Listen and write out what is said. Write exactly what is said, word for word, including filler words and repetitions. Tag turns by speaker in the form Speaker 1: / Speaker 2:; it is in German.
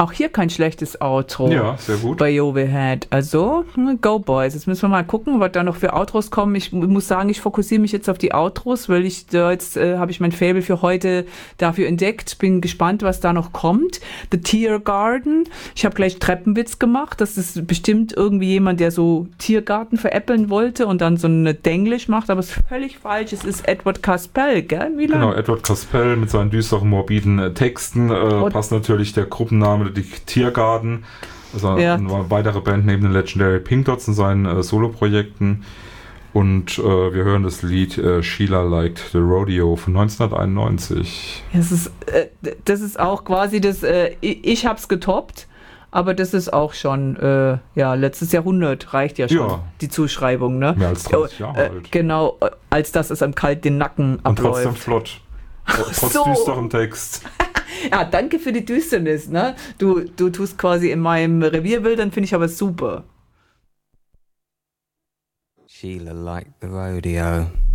Speaker 1: Auch hier kein schlechtes Outro.
Speaker 2: Ja, sehr gut.
Speaker 1: Bei Overhead. Also, go boys. Jetzt müssen wir mal gucken, was da noch für Outros kommen. Ich muss sagen, ich fokussiere mich jetzt auf die Outros, weil ich da jetzt äh, habe ich mein Faible für heute dafür entdeckt. Bin gespannt, was da noch kommt. The Tiergarten. Ich habe gleich Treppenwitz gemacht. Das ist bestimmt irgendwie jemand, der so Tiergarten veräppeln wollte und dann so eine Denglisch macht, aber es ist völlig falsch. Es ist Edward Caspell, gell? Wie lang?
Speaker 2: Genau, Edward Caspell mit seinen düsteren, morbiden äh, Texten. Äh, passt natürlich der Gruppenname, die Tiergarten. Also
Speaker 1: Ja.
Speaker 2: eine weitere Band neben den Legendary Pink Dots in seinen äh, Soloprojekten. Und äh, wir hören das Lied äh, Sheila Liked the Rodeo von neunzehnhunderteinundneunzig.
Speaker 1: Das ist, äh, das ist auch quasi das, äh, ich, ich hab's getoppt, aber das ist auch schon, äh, ja, letztes Jahrhundert reicht ja schon,
Speaker 2: Ja.
Speaker 1: die Zuschreibung, ne?
Speaker 2: Mehr als dreißig Jahre
Speaker 1: äh,
Speaker 2: alt.
Speaker 1: Genau, äh, als dass es am kalt den Nacken
Speaker 2: Und trotzdem
Speaker 1: abläuft.
Speaker 2: flott. Trotz
Speaker 1: so.
Speaker 2: düsterem Text.
Speaker 1: Ja, danke für die Düsternis, ne? Du, du tust quasi in meinem Revier wildern, finde ich aber super.
Speaker 3: Sheila liked the rodeo.